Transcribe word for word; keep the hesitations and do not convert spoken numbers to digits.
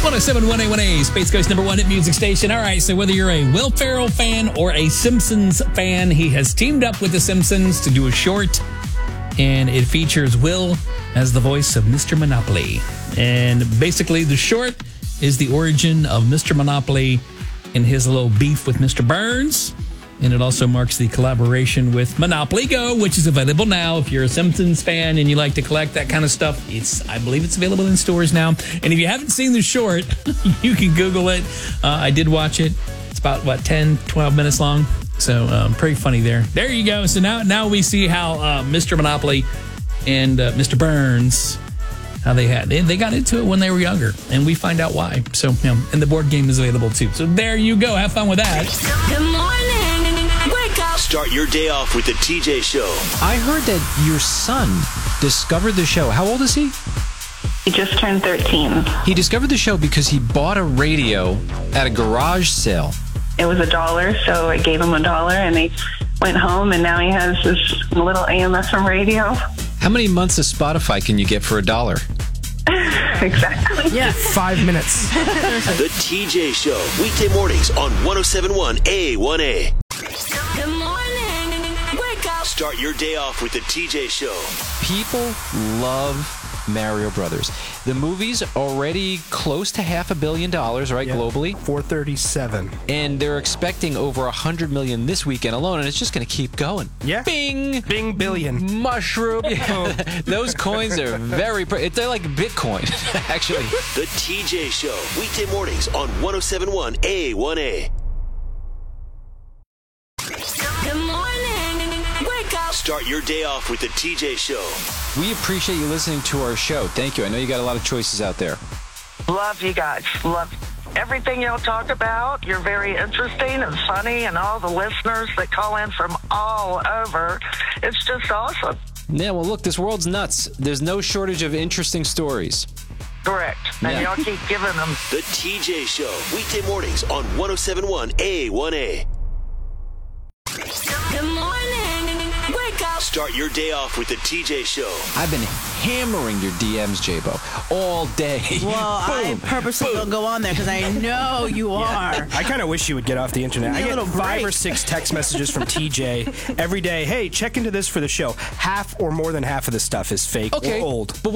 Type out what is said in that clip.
one oh seven point one A one A, Space Coast number one hit music station. All right, so whether you're a Will Ferrell fan or a Simpsons fan, he has teamed up with The Simpsons to do a short, and it features Will as the voice of Mister Monopoly. And basically, the short is the origin of Mister Monopoly and his little beef with Mister Burns. And it also marks the collaboration with Monopoly Go, which is available now. If you're a Simpsons fan and you like to collect that kind of stuff, it's I believe it's available in stores now. And if you haven't seen the short, you can Google it. Uh, I did watch it. It's about, what, ten, twelve minutes long. So um, pretty funny there. There you go. So now, now we see how uh, Mister Monopoly and uh, Mister Burns, how they had they, they got into it when they were younger, and we find out why. So, you know, and the board game is available too. So there you go. Have fun with that. Good morning. Wake up. Start your day off with the T J Show. I heard that your son discovered the show. How old is he? He just turned thirteen. He discovered the show because he bought a radio at a garage sale. It was a dollar, so I gave him a dollar, and he went home, and now he has this little A M F M radio. How many months of Spotify can you get for a dollar? Exactly. Yeah, five minutes. The T J Show, weekday mornings on one oh seven point one A one A. Good morning. Wake up. Start your day off with the T J Show. People love Mario Brothers. The movie's already close to half a billion dollars, right, Yeah. globally? four thirty-seven. And they're expecting over a hundred million this weekend alone, and it's just going to keep going. Yeah. Bing! Bing billion. Mushroom. Yeah. Those coins are very... Pr- they're like Bitcoin, actually. The T J Show, weekday mornings on one oh seven point one A one A. Good morning. Wake up. Start your day off with the T J Show. We appreciate you listening to our show. Thank you. I know you got a lot of choices out there. Love you guys. Love everything y'all talk about. You're very interesting and funny, and all the listeners that call in from all over. It's just awesome. Yeah, well, look, this world's nuts. There's no shortage of interesting stories. Correct. And Yeah. y'all keep giving them. The T J Show, weekday mornings on one oh seven point one A one A. Good morning. Wake up. Start your day off with the T J Show. I've been hammering your D Ms, J-Bo, all day. Well, I Boom, purposely boom. don't go on there because I know you are. I kind of wish you would get off the internet. Give me I a get little five break. or six text messages from T J every day. Hey, check into this for the show. Half or more than half of the stuff is fake Okay, or old. but